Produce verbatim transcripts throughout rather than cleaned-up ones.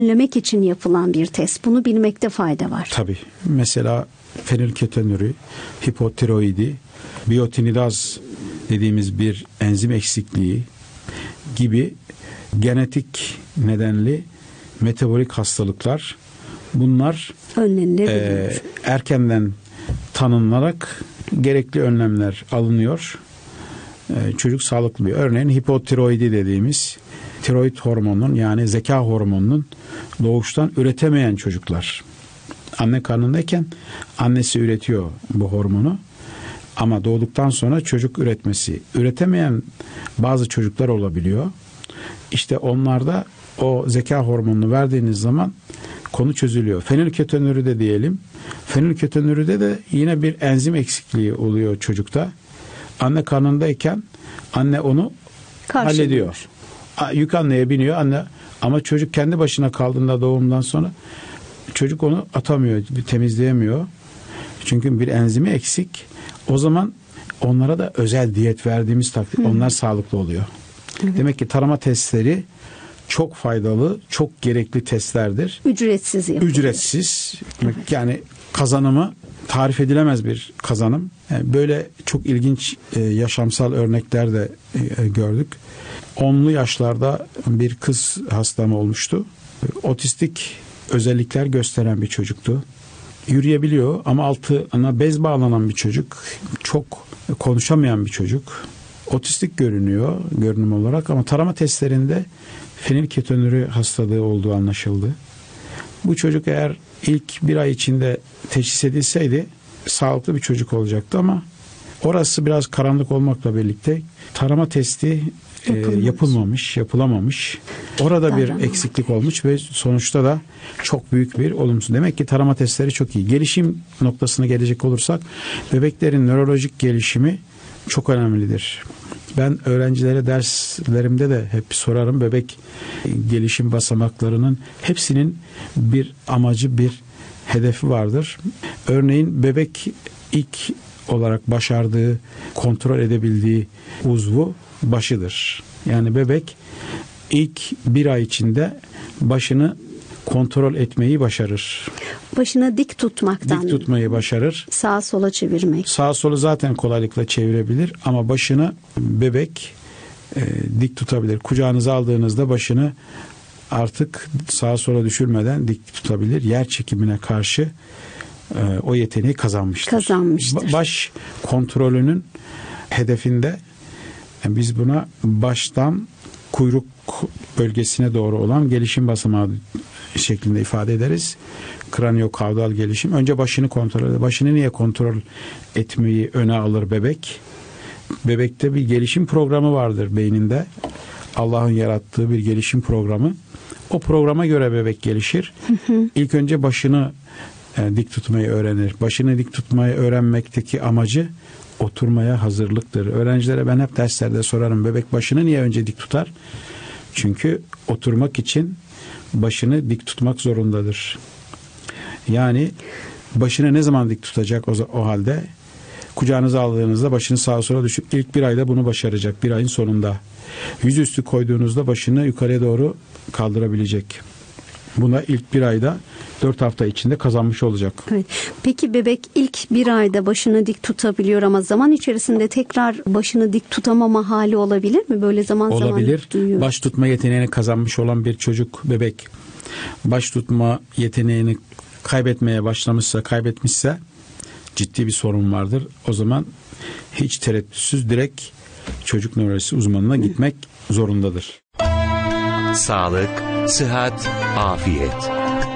önlemek için yapılan bir test. Bunu bilmekte fayda var. Tabii. Mesela fenilketonuri, hipotiroidi, biyotinidaz dediğimiz bir enzim eksikliği gibi genetik nedenli metabolik hastalıklar, bunlar e, erkenden tanınılarak gerekli önlemler alınıyor. E, çocuk sağlıklı bir. Örneğin hipotiroidi dediğimiz tiroid hormonunun, yani zeka hormonunun doğuştan üretemeyen çocuklar. Anne karnındayken annesi üretiyor bu hormonu. Ama doğduktan sonra çocuk üretmesi, üretemeyen bazı çocuklar olabiliyor. İşte onlarda o zeka hormonunu verdiğiniz zaman konu çözülüyor. Fenilketonüride diyelim. Fenilketonüride de yine bir enzim eksikliği oluyor çocukta. Anne karnındayken anne onu hallediyor. Yük anneye biniyor anne, ama çocuk kendi başına kaldığında doğumdan sonra çocuk onu atamıyor, temizleyemiyor. Çünkü bir enzimi eksik. O zaman onlara da özel diyet verdiğimiz takdirde onlar sağlıklı oluyor. Evet. Demek ki tarama testleri çok faydalı, çok gerekli testlerdir. Ücretsiz yapılıyor. Ücretsiz. Evet. Yani kazanımı tarif edilemez bir kazanım. Yani böyle çok ilginç e, yaşamsal örnekler de e, gördük. Onlu yaşlarda bir kız hastam olmuştu. Otistik özellikler gösteren bir çocuktu. Yürüyebiliyor ama altına bez bağlanan bir çocuk. Çok konuşamayan bir çocuk. Otistik görünüyor görünüm olarak, ama tarama testlerinde fenilketonuri hastalığı olduğu anlaşıldı. Bu çocuk eğer ilk bir ay içinde teşhis edilseydi sağlıklı bir çocuk olacaktı, ama orası biraz karanlık olmakla birlikte tarama testi e, yapılmamış, yapılamamış. Orada tarama. bir eksiklik olmuş ve sonuçta da çok büyük bir olumsuz. Demek ki tarama testleri çok iyi. Gelişim noktasına gelecek olursak, bebeklerin nörolojik gelişimi çok önemlidir. Ben öğrencilere derslerimde de hep sorarım, bebek gelişim basamaklarının hepsinin bir amacı, bir hedefi vardır. Örneğin bebek ilk olarak başardığı, kontrol edebildiği uzvu başıdır. Yani bebek ilk bir ay içinde başını kontrol etmeyi başarır. Başını dik tutmaktan. Dik tutmayı başarır. Sağa sola çevirmek. Sağa sola zaten kolaylıkla çevirebilir, ama başını bebek e, dik tutabilir. Kucağınıza aldığınızda başını artık sağa sola düşürmeden dik tutabilir. Yer çekimine karşı e, o yeteneği kazanmıştır. Kazanmıştır. Ba- baş kontrolünün hedefinde, yani biz buna baştan kuyruk bölgesine doğru olan gelişim basamağı şeklinde ifade ederiz. Kraniyokavdal gelişim. Önce başını kontrol eder. Başını niye kontrol etmeyi öne alır bebek? Bebekte bir gelişim programı vardır beyninde. Allah'ın yarattığı bir gelişim programı. O programa göre bebek gelişir. Hı hı. İlk önce başını e, dik tutmayı öğrenir. Başını dik tutmayı öğrenmekteki amacı oturmaya hazırlıktır. Öğrencilere ben hep derslerde sorarım. Bebek başını niye önce dik tutar? Çünkü oturmak için başını dik tutmak zorundadır. Yani başını ne zaman dik tutacak o, o halde? Kucağınıza aldığınızda başını sağa sola düşüp ilk bir ayda bunu başaracak. Bir ayın sonunda. Yüzüstü koyduğunuzda başını yukarıya doğru kaldırabilecek. Buna ilk bir ayda, dört hafta içinde kazanmış olacak. Evet. Peki bebek ilk bir ayda başını dik tutabiliyor ama zaman içerisinde tekrar başını dik tutamama hali olabilir mi? Böyle zaman zaman olabilir. Duyuyor. Baş tutma yeteneğini kazanmış olan bir çocuk, bebek baş tutma yeteneğini kaybetmeye başlamışsa, kaybetmişse ciddi bir sorun vardır. O zaman hiç tereddütsüz direkt çocuk nörolojisi uzmanına gitmek zorundadır. Sağlık, sıhhat, afiyet.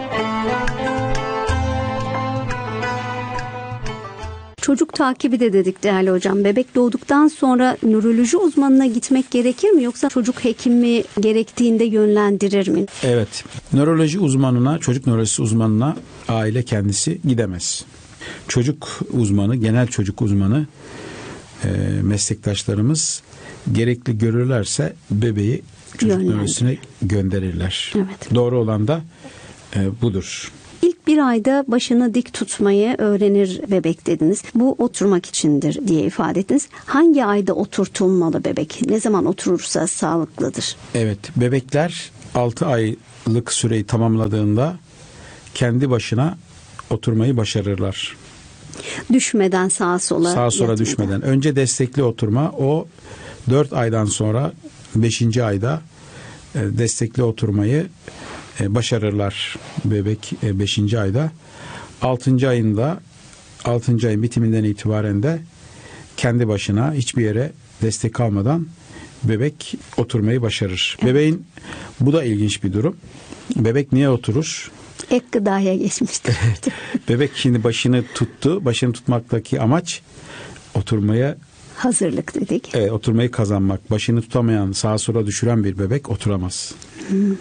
Çocuk takibi de dedik değerli hocam. Bebek doğduktan sonra nöroloji uzmanına gitmek gerekir mi, yoksa çocuk hekimi gerektiğinde yönlendirir mi? Evet. Nöroloji uzmanına, çocuk nörolojisi uzmanına aile kendisi gidemez. Çocuk uzmanı, genel çocuk uzmanı e, meslektaşlarımız gerekli görürlerse bebeği çocuk nörolojisine gönderirler. Evet. Doğru olan da e, budur. İlk bir ayda başını dik tutmayı öğrenir bebek dediniz. Bu oturmak içindir diye ifade ettiniz. Hangi ayda oturtulmalı bebek? Ne zaman oturursa sağlıklıdır? Evet, bebekler altı ay aylık süreyi tamamladığında kendi başına oturmayı başarırlar. Düşmeden sağa sola. Sağa sola yatmadan. düşmeden. Önce destekli oturma, o dört aydan sonra beşinci ayda e, destekli oturmayı e, başarırlar bebek e, beşinci ayda. altıncı ayında altıncı ayın bitiminden itibaren de kendi başına hiçbir yere destek almadan bebek oturmayı başarır. Evet. Bebeğin, bu da ilginç bir durum. Bebek niye oturur? Ek gıdaya geçmiştir. Bebek şimdi başını tuttu. Başını tutmaktaki amaç oturmaya hazırlık dedik. Evet, oturmayı kazanmak. Başını tutamayan, sağa sola düşüren bir bebek oturamaz. Hmm.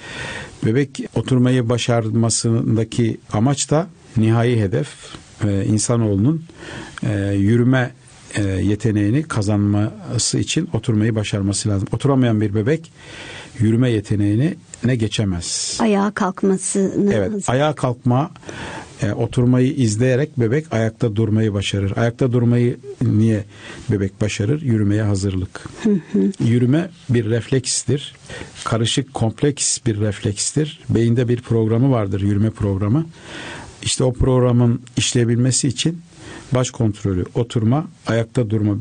Bebek oturmayı başarmasındaki amaç da nihai hedef e, insanoğlunun e, yürüme e, yeteneğini kazanması için oturmayı başarması lazım. Oturamayan bir bebek yürüme yeteneğini ne geçemez. Ayağa kalkmasını. Evet, hazır. Ayağa kalkma, e, oturmayı izleyerek bebek ayakta durmayı başarır. Ayakta durmayı niye bebek başarır? Yürümeye hazırlık. Hı hı. Yürüme bir reflekstir. Karışık, kompleks bir reflekstir. Beyinde bir programı vardır, yürüme programı. İşte o programın işleyebilmesi için baş kontrolü, oturma, ayakta durma,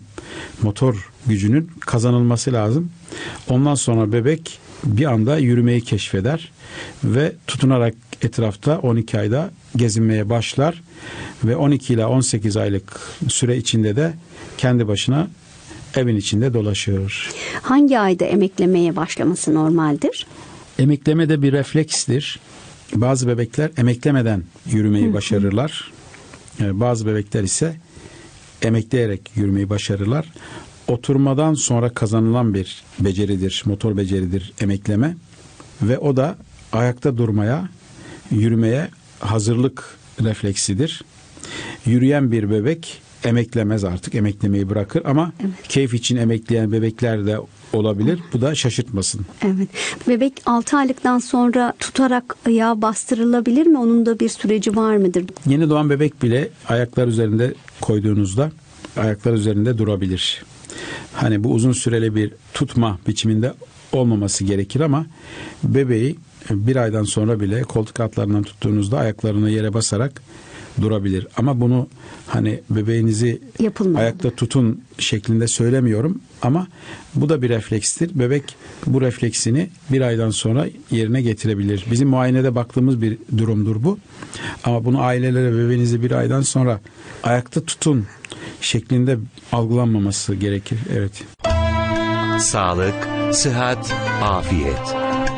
motor gücünün kazanılması lazım. Ondan sonra bebek bir anda yürümeyi keşfeder ve tutunarak etrafta on iki ayda gezinmeye başlar ve on iki ila on sekiz aylık süre içinde de kendi başına evin içinde dolaşır. Hangi ayda emeklemeye başlaması normaldir? Emekleme de bir reflekstir. Bazı bebekler emeklemeden yürümeyi başarırlar. Bazı bebekler ise emekleyerek yürümeyi başarırlar. Oturmadan sonra kazanılan bir beceridir, motor beceridir emekleme ve o da ayakta durmaya, yürümeye hazırlık refleksidir. Yürüyen bir bebek emeklemez artık, emeklemeyi bırakır ama evet, keyif için emekleyen bebekler de olabilir. Bu da şaşırtmasın. Evet. Bebek altı aylıktan sonra tutarak ayağa bastırılabilir mi? Onun da bir süreci var mıdır? Yeni doğan bebek bile ayaklar üzerinde koyduğunuzda ayaklar üzerinde durabilir. Hani bu uzun süreli bir tutma biçiminde olmaması gerekir ama bebeği bir aydan sonra bile koltuk altlarından tuttuğunuzda ayaklarını yere basarak durabilir. Ama bunu hani bebeğinizi yapılmalı, ayakta tutun şeklinde söylemiyorum ama bu da bir reflekstir. Bebek bu refleksini bir aydan sonra yerine getirebilir. Bizim muayenede baktığımız bir durumdur bu. Ama bunu ailelere bebeğinizi bir aydan sonra ayakta tutun şeklinde algılanmaması gerekir. Evet. Sağlık, sıhhat, afiyet.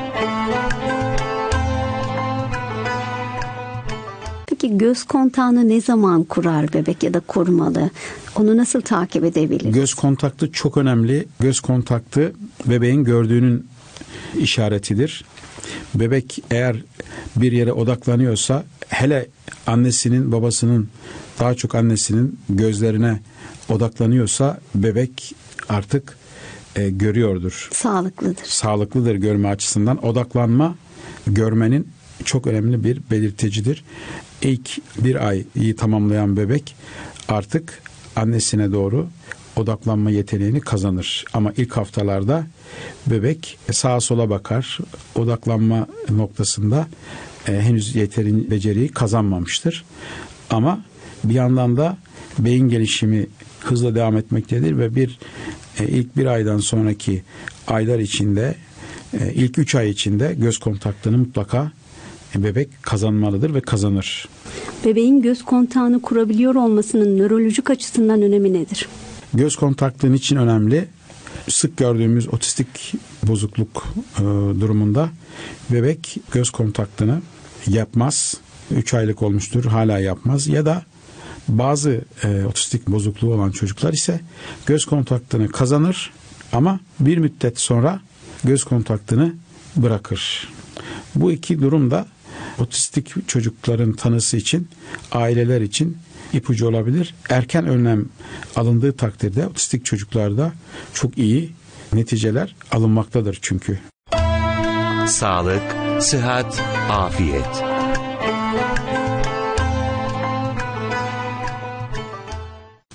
Peki göz kontağını ne zaman kurar bebek ya da kurmalı? Onu nasıl takip edebiliriz? Göz kontaktı çok önemli. Göz kontaktı bebeğin gördüğünün işaretidir. Bebek eğer bir yere odaklanıyorsa, hele annesinin, babasının, daha çok annesinin gözlerine odaklanıyorsa bebek artık e, görüyordur. Sağlıklıdır. Sağlıklıdır görme açısından. Odaklanma görmenin çok önemli bir belirticidir. İlk bir ayı tamamlayan bebek artık annesine doğru odaklanma yeteneğini kazanır. Ama ilk haftalarda bebek sağa sola bakar. Odaklanma noktasında e, henüz yeterin beceriyi kazanmamıştır. Ama bir yandan da beyin gelişimi hızla devam etmektedir ve bir e, ilk bir aydan sonraki aylar içinde, e, ilk üç ay içinde göz kontaktını mutlaka e, bebek kazanmalıdır ve kazanır. Bebeğin göz kontağını kurabiliyor olmasının nörolojik açısından önemi nedir? Göz kontaktının için önemli. Sık gördüğümüz otistik bozukluk e, durumunda bebek göz kontaktını yapmaz. üç aylık olmuştur, hala yapmaz. Ya da bazı e, otistik bozukluğu olan çocuklar ise göz kontaktını kazanır ama bir müddet sonra göz kontaktını bırakır. Bu iki durumda otistik çocukların tanısı için, aileler için ipucu olabilir. Erken önlem alındığı takdirde otistik çocuklarda çok iyi neticeler alınmaktadır çünkü. Sağlık, sıhhat, afiyet.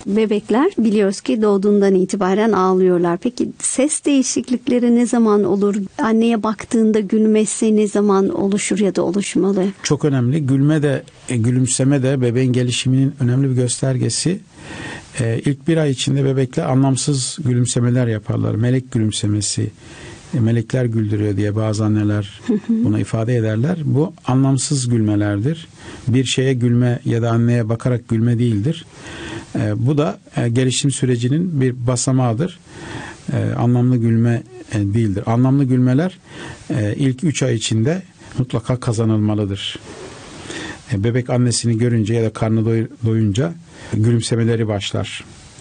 Bebekler biliyoruz ki doğduğundan itibaren ağlıyorlar. Peki ses değişiklikleri ne zaman olur? Anneye baktığında gülmesi ne zaman oluşur ya da oluşmalı? Çok önemli. Gülme de, e, gülümseme de bebeğin gelişiminin önemli bir göstergesi. E, ilk bir ay içinde bebekler anlamsız gülümsemeler yaparlar. Melek gülümsemesi, e, melekler güldürüyor diye bazı anneler bunu ifade ederler. Bu anlamsız gülmelerdir. Bir şeye gülme ya da anneye bakarak gülme değildir. E, bu da e, gelişim sürecinin bir basamağıdır. E, anlamlı gülme e, değildir. Anlamlı gülmeler e, ilk üç ay içinde mutlaka kazanılmalıdır. E, bebek annesini görünce ya da karnı doy, doyunca gülümsemeleri başlar.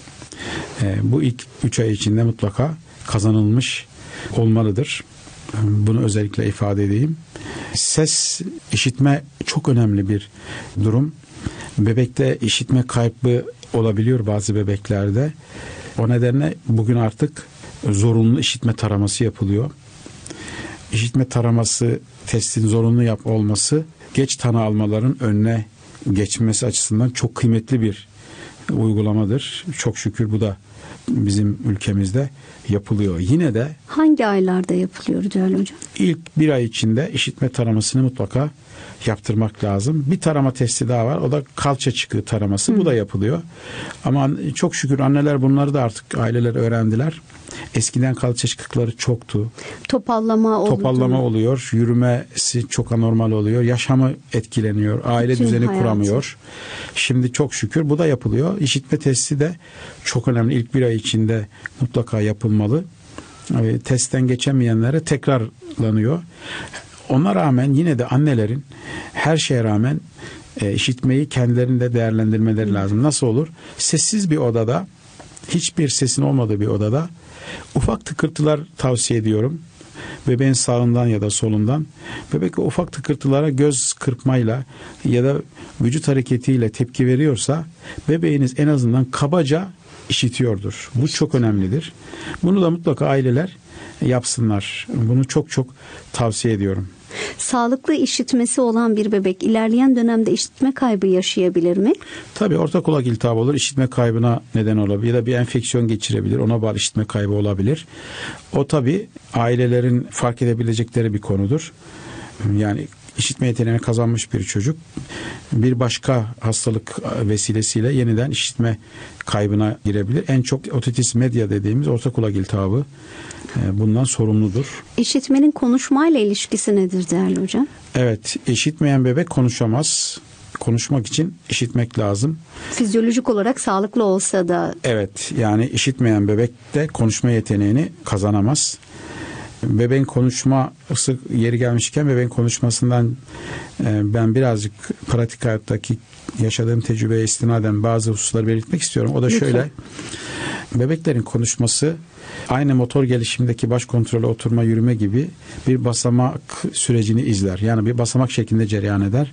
E, bu ilk üç ay içinde mutlaka kazanılmış olmalıdır. E, bunu özellikle ifade edeyim. Ses, işitme çok önemli bir durum. Bebekte işitme kaybı olabiliyor bazı bebeklerde. O nedenle bugün artık zorunlu işitme taraması yapılıyor. İşitme taraması testin zorunlu yap olması geç tanı almaların önüne geçmesi açısından çok kıymetli bir uygulamadır. Çok şükür bu da bizim ülkemizde yapılıyor. Yine de hangi aylarda yapılıyor Celal Hocam? İlk bir ay içinde işitme taramasını mutlaka yaptırmak lazım. Bir tarama testi daha var. O da kalça çıkığı taraması. Hı. Bu da yapılıyor. Ama çok şükür anneler bunları da artık aileler öğrendiler. Eskiden kalça çıkıkları çoktu. Topallama oldu. Topallama oluyor. Yürümesi çok anormal oluyor. Yaşamı etkileniyor. Aile Bütün düzeni hayatı. kuramıyor. Şimdi çok şükür bu da yapılıyor. İşitme testi de çok önemli. İlk bir ay içinde mutlaka yapılmalı. E, testten geçemeyenlere tekrarlanıyor. Ona rağmen yine de annelerin her şeye rağmen e, işitmeyi kendilerinde değerlendirmeleri hmm. lazım. Nasıl olur? Sessiz bir odada, hiçbir sesin olmadığı bir odada ufak tıkırtılar tavsiye ediyorum. Bebeğin sağından ya da solundan. Bebek ufak tıkırtılara göz kırpmayla ya da vücut hareketiyle tepki veriyorsa bebeğiniz en azından kabaca işitiyordur. Bu çok önemlidir. Bunu da mutlaka aileler yapsınlar. Bunu çok çok tavsiye ediyorum. Sağlıklı işitmesi olan bir bebek ilerleyen dönemde işitme kaybı yaşayabilir mi? Tabii orta kulak iltihabı olur, işitme kaybına neden olabilir ya da bir enfeksiyon geçirebilir, ona bağlı işitme kaybı olabilir. O tabii ailelerin fark edebilecekleri bir konudur. Yani işitme yeteneğini kazanmış bir çocuk bir başka hastalık vesilesiyle yeniden işitme kaybına girebilir. En çok otitis media dediğimiz orta kulak iltihabı bundan sorumludur. İşitmenin konuşmayla ilişkisi nedir değerli hocam? Evet, işitmeyen bebek konuşamaz. Konuşmak için işitmek lazım. Fizyolojik olarak sağlıklı olsa da. Evet, yani işitmeyen bebek de konuşma yeteneğini kazanamaz. Bebeğin konuşması yeri gelmişken bebeğin konuşmasından e, ben birazcık pratik hayattaki yaşadığım tecrübeye istinaden bazı hususları belirtmek istiyorum. O da Lütfen. şöyle. Bebeklerin konuşması aynı motor gelişimindeki baş kontrole oturma, yürüme gibi bir basamak sürecini izler. Yani bir basamak şeklinde cereyan eder.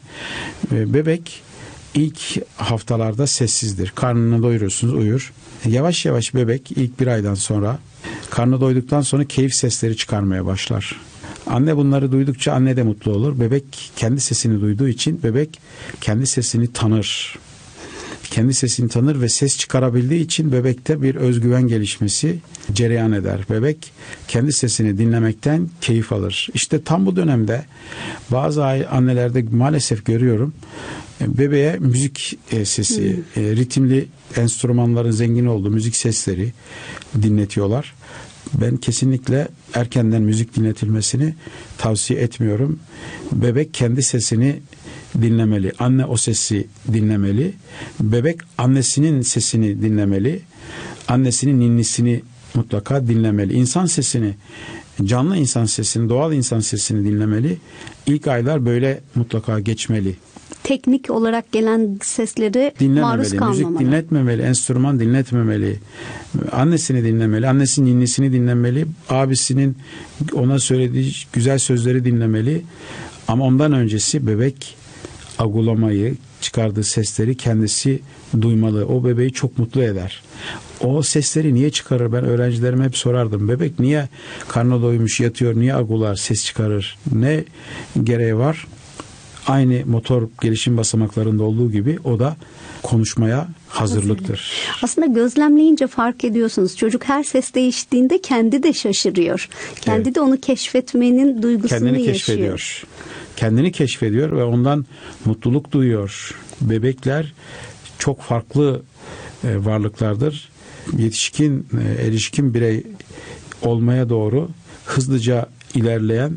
Bebek ilk haftalarda sessizdir. Karnını doyurursunuz, uyur. Yavaş yavaş bebek ilk bir aydan sonra karnı doyduktan sonra keyif sesleri çıkarmaya başlar. Anne bunları duydukça anne de mutlu olur. Bebek kendi sesini duyduğu için bebek kendi sesini tanır. Kendi sesini tanır ve ses çıkarabildiği için bebekte bir özgüven gelişmesi cereyan eder. Bebek kendi sesini dinlemekten keyif alır. İşte tam bu dönemde bazı annelerde maalesef görüyorum bebeğe müzik sesi, hmm. ritimli enstrümanların zengin olduğu müzik sesleri dinletiyorlar. Ben kesinlikle erkenden müzik dinletilmesini tavsiye etmiyorum. Bebek kendi sesini dinlemeli. Anne o sesi dinlemeli. Bebek annesinin sesini dinlemeli. Annesinin ninnisini mutlaka dinlemeli. İnsan sesini, canlı insan sesini, doğal insan sesini dinlemeli. İlk aylar böyle mutlaka geçmeli. Teknik olarak gelen sesleri maruz kalmamalı. Müzik dinletmemeli, enstrüman dinletmemeli. Annesini dinlemeli, annesinin ninnisini dinlemeli. Abisinin ona söylediği güzel sözleri dinlemeli. Ama ondan öncesi bebek agulamayı, çıkardığı sesleri kendisi duymalı. O bebeği çok mutlu eder. O sesleri niye çıkarır? Ben öğrencilerime hep sorardım. Bebek niye karnı doymuş yatıyor, niye agular, ses çıkarır? Ne gereği var? aynı motor gelişim basamaklarında olduğu gibi o da konuşmaya hazırlıktır. Aslında gözlemleyince fark ediyorsunuz. Çocuk her ses değiştiğinde kendi de şaşırıyor. Kendi Evet. de onu keşfetmenin duygusunu Kendini yaşıyor. keşfediyor. Kendini keşfediyor ve ondan mutluluk duyuyor. Bebekler çok farklı e, varlıklardır. Yetişkin, e, erişkin birey olmaya doğru hızlıca ilerleyen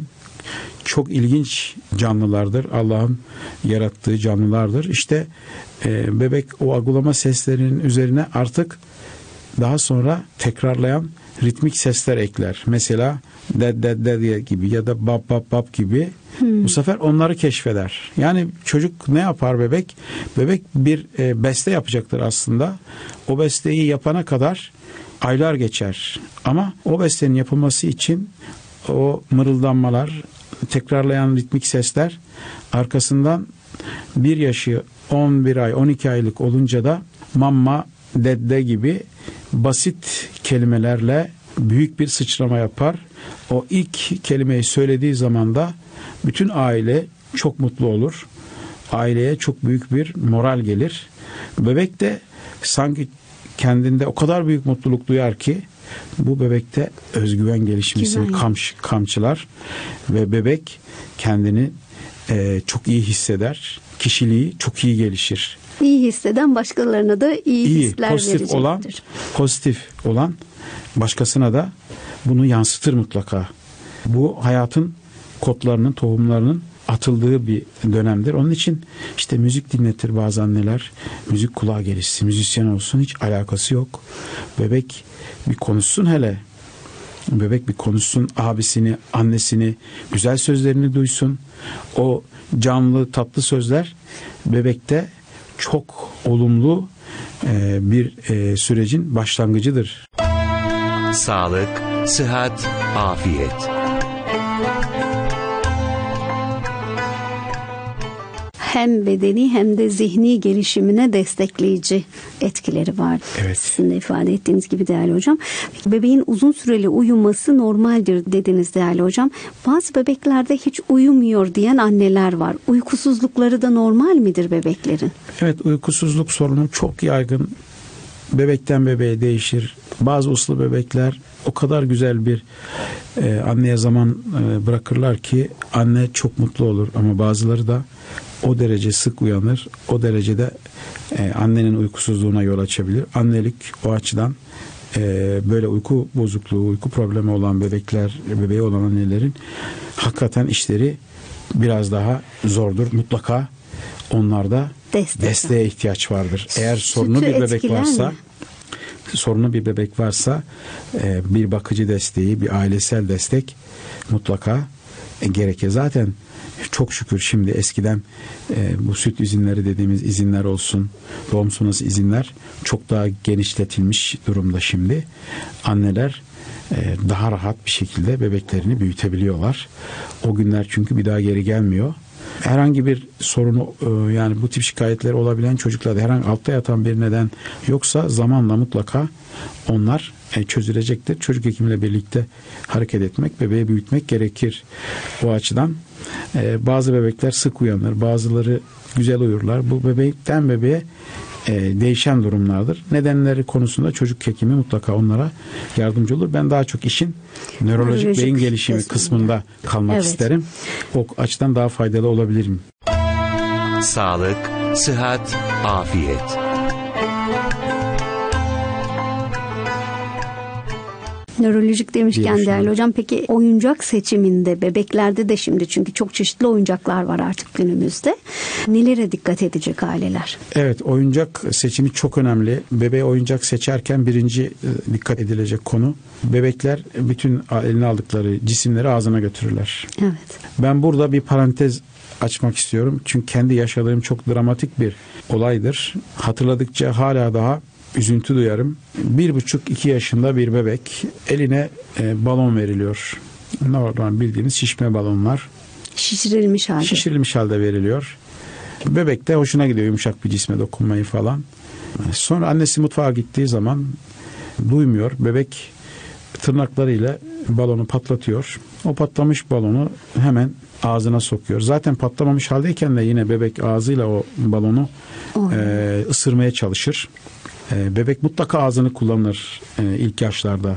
çok ilginç canlılardır. Allah'ın yarattığı canlılardır. İşte e, bebek o agulama seslerinin üzerine artık daha sonra tekrarlayan ritmik sesler ekler. Mesela de de de diye gibi ya da bab bab bab gibi. Hmm. Bu sefer onları keşfeder. Yani çocuk ne yapar bebek? Bebek bir e, beste yapacaktır aslında. O besteyi yapana kadar aylar geçer. Ama o bestenin yapılması için o mırıldanmalar, tekrarlayan ritmik sesler arkasından bir yaşı on bir ay, on iki aylık olunca da mamma, dedde gibi basit kelimelerle büyük bir sıçrama yapar. O ilk kelimeyi söylediği zaman da bütün aile çok mutlu olur. Aileye çok büyük bir moral gelir. Bebek de sanki kendinde o kadar büyük mutluluk duyar ki bu bebekte özgüven gelişmesini kamç, kamçılar ve bebek kendini e, çok iyi hisseder. Kişiliği çok iyi gelişir. İyi hisseden başkalarına da iyi, iyi hisler pozitif verecektir. olan, pozitif olan başkasına da bunu yansıtır mutlaka. Bu hayatın kodlarının, tohumlarının atıldığı bir dönemdir. Onun için işte müzik dinletir bazı anneler. Müzik kulağa gelişsin, müzisyen olsun, hiç alakası yok. Bebek bir konuşsun hele. Bebek bir konuşsun, abisini, annesini, güzel sözlerini duysun. O canlı, tatlı sözler bebekte çok olumlu e, bir e, sürecin başlangıcıdır. Sağlık, sıhhat, afiyet. Hem bedeni hem de zihni gelişimine destekleyici etkileri var. Evet. Sizin de ifade ettiğiniz gibi değerli hocam. Bebeğin uzun süreli uyuması normaldir dediniz değerli hocam. Bazı bebeklerde hiç uyumuyor diyen anneler var. Uykusuzlukları da normal midir bebeklerin? Evet, uykusuzluk sorunu çok yaygın. Bebekten bebeğe değişir. Bazı uslu bebekler o kadar güzel bir e, anneye zaman e, bırakırlar ki anne çok mutlu olur. Ama bazıları da o derece sık uyanır. O derecede e, annenin uykusuzluğuna yol açabilir. Annelik o açıdan e, böyle uyku bozukluğu, uyku problemi olan bebekler, bebeği olan annelerin hakikaten işleri biraz daha zordur. Mutlaka onlarda Destek. desteğe ihtiyaç vardır. Eğer sorunlu bir bebek varsa, mi? sorunlu bir bebek varsa e, bir bakıcı desteği, bir ailesel destek mutlaka e, gerekir. Zaten çok şükür şimdi eskiden e, bu süt izinleri dediğimiz izinler olsun, doğum sonrası izinler çok daha genişletilmiş durumda şimdi. Anneler e, daha rahat bir şekilde bebeklerini büyütebiliyorlar. O günler çünkü bir daha geri gelmiyor. Herhangi bir sorunu e, yani bu tip şikayetleri olabilen çocuklarda herhangi altta yatan bir neden yoksa zamanla mutlaka onlar e, çözülecektir. Çocuk hekimiyle birlikte hareket etmek, bebeği büyütmek gerekir. Bu açıdan e, bazı bebekler sık uyanır, bazıları güzel uyurlar. Bu bebekten bebeğe e, değişen durumlardır. Nedenleri konusunda çocuk hekimi mutlaka onlara yardımcı olur. Ben daha çok işin nörolojik, nörolojik beyin gelişimi kesinlikle. kısmında kalmak evet. isterim. O açıdan daha faydalı olabilirim. Sağlık, sıhhat, afiyet. Nörolojik demişken değerli hocam, peki oyuncak seçiminde bebeklerde de şimdi çünkü çok çeşitli oyuncaklar var artık günümüzde. Nelere dikkat edecek aileler? Evet, oyuncak seçimi çok önemli. Bebeğe oyuncak seçerken birinci dikkat edilecek konu, bebekler bütün eline aldıkları cisimleri ağzına götürürler. Evet. Ben burada bir parantez açmak istiyorum. Çünkü kendi yaşadığım çok dramatik bir olaydır. Hatırladıkça hala daha üzüntü duyarım. Bir buçuk iki yaşında bir bebek, eline e, balon veriliyor. Normal bildiğiniz şişme balonlar. Şişirilmiş halde. Şişirilmiş halde veriliyor. Bebek de hoşuna gidiyor yumuşak bir cisme dokunmayı falan. Sonra annesi mutfağa gittiği zaman duymuyor. Bebek tırnaklarıyla balonu patlatıyor. O patlamış balonu hemen ağzına sokuyor. Zaten patlamamış haldeyken de yine bebek ağzıyla o balonu e, ısırmaya çalışır. E, bebek mutlaka ağzını kullanır e, ilk yaşlarda.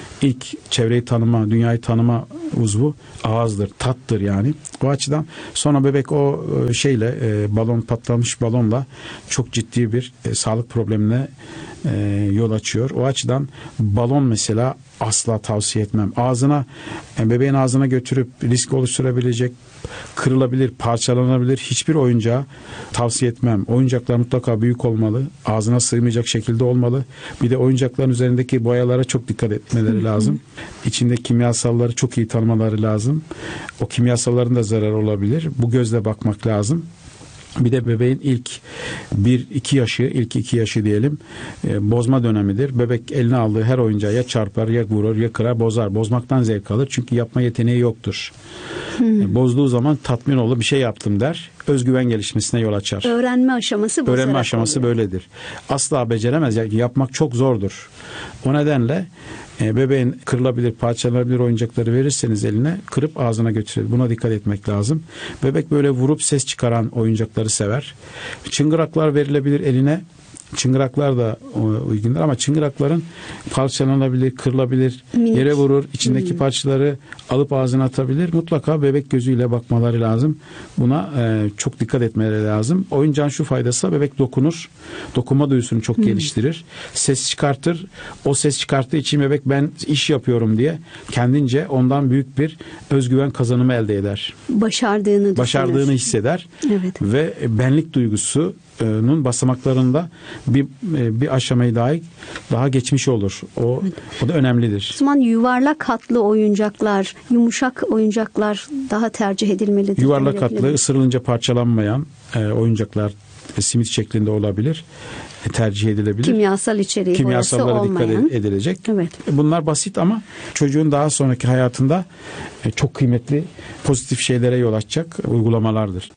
İlk çevreyi tanıma, dünyayı tanıma uzvu ağızdır, tattır yani. O açıdan sonra bebek o şeyle e, balon patlamış balonla çok ciddi bir e, sağlık problemine e, yol açıyor. O açıdan balon mesela asla tavsiye etmem. Ağzına, yani bebeğin ağzına götürüp risk oluşturabilecek, kırılabilir, parçalanabilir hiçbir oyuncağı tavsiye etmem. Oyuncaklar mutlaka büyük olmalı. Ağzına sığmayacak şekilde olmalı. Bir de oyuncakların üzerindeki boyalara çok dikkat etmeleri lazım. İçinde kimyasalları çok iyi tanımaları lazım. O kimyasalların da zararı olabilir. Bu gözle bakmak lazım. Bir de bebeğin ilk bir iki yaşı, ilk iki yaşı diyelim e, bozma dönemidir. Bebek eline aldığı her oyuncağı ya çarpar, ya vurur, ya kırar, bozar. Bozmaktan zevk alır çünkü yapma yeteneği yoktur. Hmm. E, bozduğu zaman tatmin olur, bir şey yaptım der. Özgüven gelişmesine yol açar. Öğrenme aşaması bozarak Öğrenme aşaması oluyor. böyledir. Asla beceremez. Yani yapmak çok zordur. O nedenle e, bebeğin kırılabilir, parçalanabilir oyuncakları verirseniz eline kırıp ağzına götürür. Buna dikkat etmek lazım. Bebek böyle vurup ses çıkaran oyuncakları sever. Çıngıraklar verilebilir eline. Çıngıraklar da uygundur ama çıngırakların parçalanabilir, kırılabilir, minik, yere vurur, içindeki hmm. parçaları alıp ağzına atabilir. Mutlaka bebek gözüyle bakmaları lazım. Buna e, çok dikkat etmeleri lazım. Oyuncağın şu faydası, bebek dokunur. Dokunma duyusunu çok hmm. geliştirir. Ses çıkartır. O ses çıkarttığı için bebek ben iş yapıyorum diye kendince ondan büyük bir özgüven kazanımı elde eder. Başardığını Başardığını hisseder. Evet. Ve benlik duygusu nun basamaklarında bir bir aşamayı daha daha geçmiş olur. O evet. O da önemlidir. O zaman yuvarlak hatlı oyuncaklar, yumuşak oyuncaklar daha tercih edilmelidir. Yuvarlak hatlı, ısırılınca parçalanmayan e, oyuncaklar e, simit şeklinde olabilir. E, tercih edilebilir. Kimyasal içeriği, kimyasallara dikkat edilecek. Evet. Bunlar basit ama çocuğun daha sonraki hayatında e, çok kıymetli, pozitif şeylere yol açacak uygulamalardır.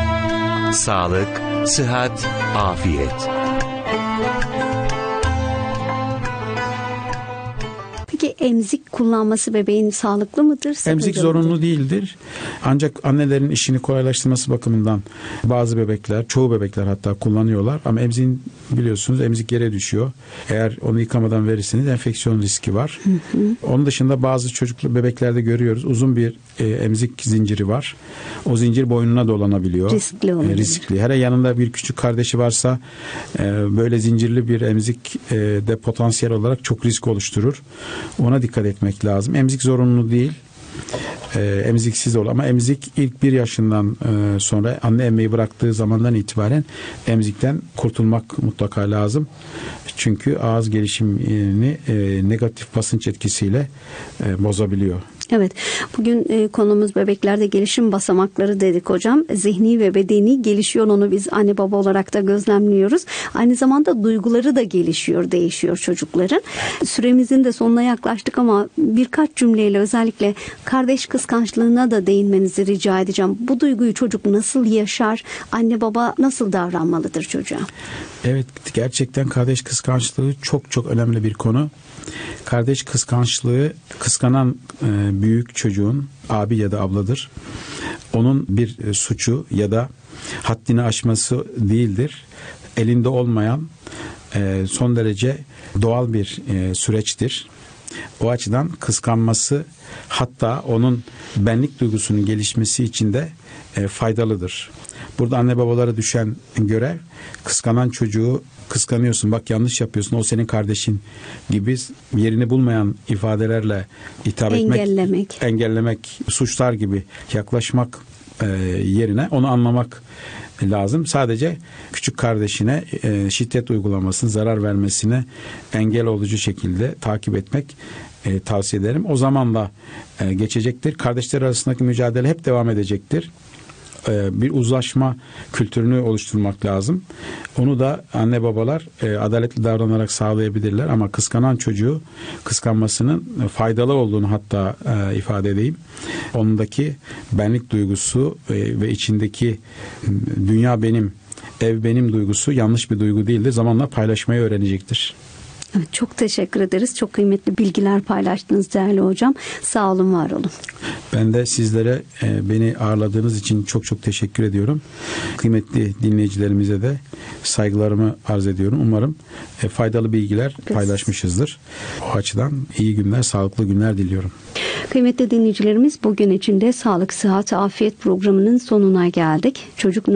Sağlık, sıhhat, afiyet. Peki emzik kullanması bebeğin sağlıklı mıdır? Emzik zorunlu değildir. Ancak annelerin işini kolaylaştırması bakımından bazı bebekler, çoğu bebekler hatta kullanıyorlar. Ama emziğin biliyorsunuz emzik yere düşüyor. Eğer onu yıkamadan verirseniz enfeksiyon riski var. Hı hı. Onun dışında bazı çocuklu bebeklerde görüyoruz. Uzun bir e, emzik zinciri var. O zincir boynuna dolanabiliyor. Riskli olabilir. E, riskli. Hele yanında bir küçük kardeşi varsa e, böyle zincirli bir emzik e, de potansiyel olarak çok risk oluşturur. Ona dikkat etmek lazım. Emzik zorunlu değil. E, emziksiz ol ama emzik ilk bir yaşından e, sonra anne emmeyi bıraktığı zamandan itibaren emzikten kurtulmak mutlaka lazım. Çünkü ağız gelişimini e, negatif basınç etkisiyle e, bozabiliyor. Evet. Bugün e, konumuz bebeklerde gelişim basamakları dedik hocam. Zihni ve bedeni gelişiyor. Onu biz anne baba olarak da gözlemliyoruz. Aynı zamanda duyguları da gelişiyor, değişiyor çocukların. Süremizin de sonuna yaklaştık ama birkaç cümleyle özellikle kardeş kıskançlığına da değinmenizi rica edeceğim. Bu duyguyu çocuk nasıl yaşar? Anne baba nasıl davranmalıdır çocuğa? Evet, gerçekten kardeş kıskançlığı çok çok önemli bir konu. Kardeş kıskançlığı kıskanan e, büyük çocuğun abi ya da abladır. Onun bir e, suçu ya da haddini aşması değildir. Elinde olmayan e, son derece doğal bir e, süreçtir. O açıdan kıskanması hatta onun benlik duygusunun gelişmesi için de e, faydalıdır. Burada anne babalara düşen görev kıskanan çocuğu kıskanıyorsun, bak yanlış yapıyorsun, o senin kardeşin gibi yerini bulmayan ifadelerle hitap etmek, engellemek, engellemek, suçlar gibi yaklaşmak e, yerine onu anlamak lazım. Sadece küçük kardeşine e, şiddet uygulamasını, zarar vermesine engel olucu şekilde takip etmek e, tavsiye ederim. O zamanla e, geçecektir. Kardeşler arasındaki mücadele hep devam edecektir. Bir uzlaşma kültürünü oluşturmak lazım. Onu da anne babalar e, adaletli davranarak sağlayabilirler ama kıskanan çocuğu kıskanmasının faydalı olduğunu hatta e, ifade edeyim. Onundaki benlik duygusu e, ve içindeki dünya benim, ev benim duygusu yanlış bir duygu değildir. Zamanla paylaşmayı öğrenecektir. Evet, çok teşekkür ederiz. Çok kıymetli bilgiler paylaştınız değerli hocam. Sağ olun, var olun. Ben de sizlere e, beni ağırladığınız için çok çok teşekkür ediyorum. Kıymetli dinleyicilerimize de saygılarımı arz ediyorum. Umarım e, faydalı bilgiler paylaşmışızdır. O açıdan iyi günler, sağlıklı günler diliyorum. Kıymetli dinleyicilerimiz, bugün için de Sağlık, Sıhhat, Afiyet programının sonuna geldik. Çocuk